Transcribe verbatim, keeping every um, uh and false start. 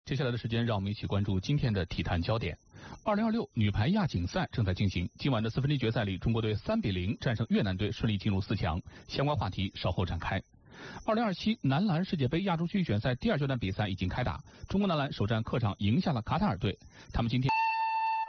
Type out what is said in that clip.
接下来的时间，让我们一起关注今天的体坛焦点。二零二六女排亚锦赛正在进行，今晚的四分之一决赛里，中国队三比零战胜越南队，顺利进入四强。相关话题稍后展开。二零二七男篮世界杯亚洲区预选赛第二阶段比赛已经开打，中国男篮首战客场赢下了卡塔尔队，他们今天。